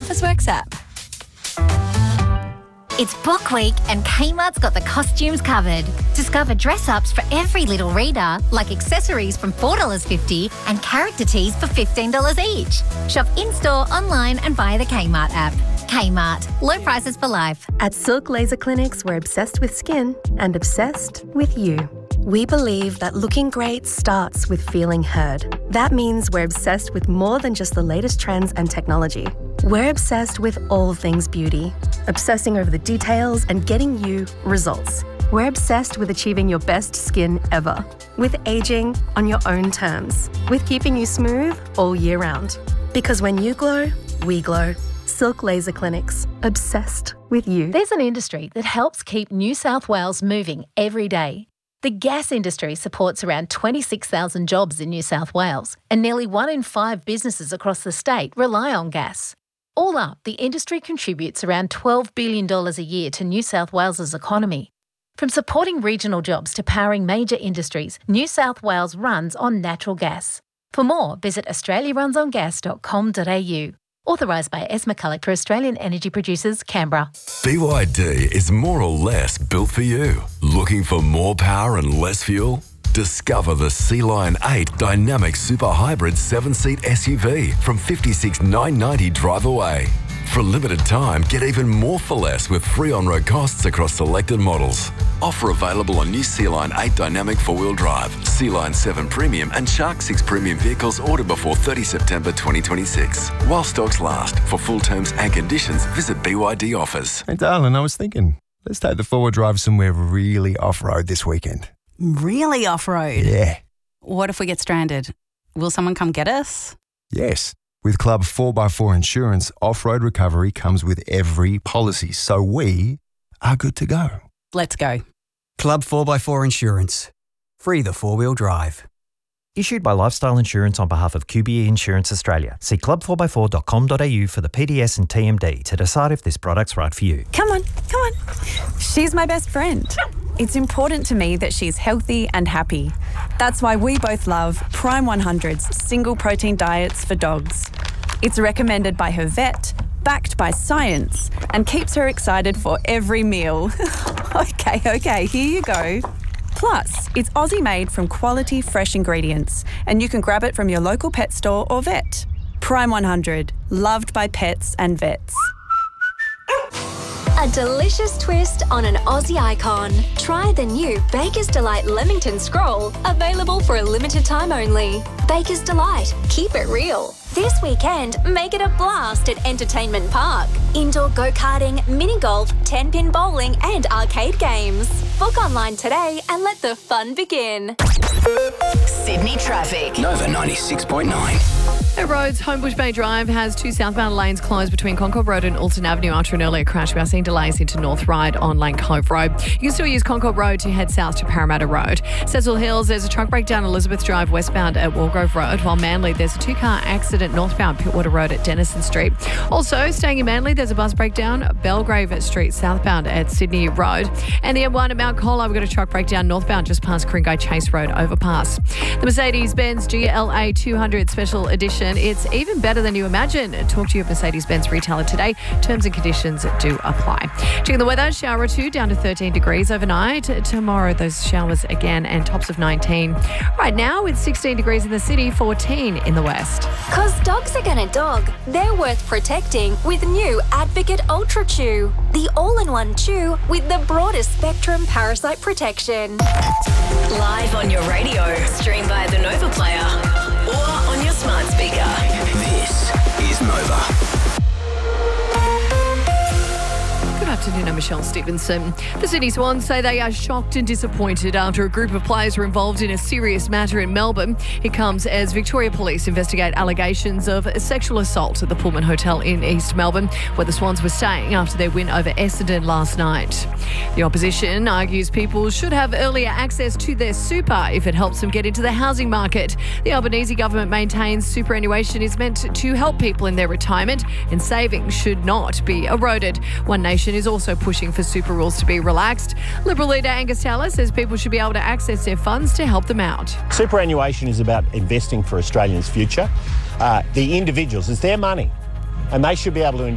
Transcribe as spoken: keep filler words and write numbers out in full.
Officeworks app. It's Book Week and Kmart's got the costumes covered. Discover dress-ups for every little reader, like accessories from four dollars fifty and character tees for fifteen dollars each. Shop in-store, online and via the Kmart app. Kmart. Low prices for life. At Silk Laser Clinics, we're obsessed with skin and obsessed with you. We believe that looking great starts with feeling heard. That means we're obsessed with more than just the latest trends and technology. We're obsessed with all things beauty, obsessing over the details and getting you results. We're obsessed with achieving your best skin ever, with aging on your own terms, with keeping you smooth all year round. Because when you glow, we glow. Silk Laser Clinics, obsessed with you. There's an industry that helps keep New South Wales moving every day. The gas industry supports around twenty-six thousand jobs in New South Wales, and nearly one in five businesses across the state rely on gas. All up, the industry contributes around twelve billion dollars a year to New South Wales's economy. From supporting regional jobs to powering major industries, New South Wales runs on natural gas. For more, visit australia runs on gas dot com dot a u. Authorised by S. McCulloch for Australian Energy Producers, Canberra. B Y D is more or less built for you. Looking for more power and less fuel? Discover the Sea Lion eight Dynamic Super Hybrid seven-seat S U V from fifty-six thousand nine hundred ninety dollars drive away. For a limited time, get even more for less with free on-road costs across selected models. Offer available on new Sea Lion eight Dynamic four-wheel drive, Sea Lion seven Premium and Shark six Premium vehicles ordered before thirtieth September twenty twenty-six. While stocks last. For full terms and conditions, visit B Y D Offers. Hey, darling, I was thinking, let's take the four-wheel drive somewhere really off-road this weekend. Really off-road? Yeah. What if we get stranded? Will someone come get us? Yes. With Club four by four Insurance, off-road recovery comes with every policy, so we are good to go. Let's go. Club four by four Insurance. Free the four-wheel drive. Issued by Lifestyle Insurance on behalf of Q B E Insurance Australia. See club four by four dot com dot a u for the P D S and T M D to decide if this product's right for you. Come on, come on. She's my best friend. It's important to me that she's healthy and happy. That's why we both love Prime one hundred's single protein diets for dogs. It's recommended by her vet, backed by science, and keeps her excited for every meal. okay, okay, here you go. Plus, it's Aussie made from quality fresh ingredients, and you can grab it from your local pet store or vet. Prime one hundred, loved by pets and vets. A delicious twist on an Aussie icon. Try the new Baker's Delight Leamington Scroll, available for a limited time only. Baker's Delight, keep it real. This weekend, make it a blast at Entertainment Park. Indoor go-karting, mini-golf, ten-pin bowling and arcade games. Book online today and let the fun begin. Sydney traffic. Nova ninety-six point nine. The roads, Homebush Bay Drive has two southbound lanes closed between Concord Road and Alton Avenue after an earlier crash. We are seeing delays into North Ryde on Lane Cove Road. You can still use Concord Road to head south to Parramatta Road. Cecil Hills, there's a truck breakdown Elizabeth Drive westbound at Walgrove Road, while Manly, there's a two-car accident northbound Pittwater Road at Denison Street. Also, staying in Manly, there's a bus breakdown Belgrave Street southbound at Sydney Road. And the M one at Mount Colah, we've got a truck breakdown northbound just past Kringai Chase Road overpass. The Mercedes-Benz G L A two hundred Special Edition, it's even better than you imagine. Talk to your Mercedes-Benz retailer today. Terms and conditions do apply. Checking the weather, shower or two down to thirteen degrees overnight. Tomorrow, those showers again and tops of nineteen. Right now, it's sixteen degrees in the city, fourteen in the west. Cause dogs are gonna dog. They're worth protecting with new Advocate Ultra Chew. The all-in-one chew with the broadest spectrum parasite protection. Live on your radio, stream via the Nova Player or on your smart speaker. This is Nova. Good afternoon, I'm Michelle Stevenson. The Sydney Swans say they are shocked and disappointed after a group of players were involved in a serious matter in Melbourne. It comes as Victoria Police investigate allegations of sexual assault at the Pullman Hotel in East Melbourne, where the Swans were staying after their win over Essendon last night. The opposition argues people should have earlier access to their super if it helps them get into the housing market. The Albanese government maintains superannuation is meant to help people in their retirement and savings should not be eroded. One Nation is also pushing for super rules to be relaxed. Liberal leader Angus Taylor says people should be able to access their funds to help them out. Superannuation is about investing for Australians' future. Uh, the individuals, it's their money, and they should be able to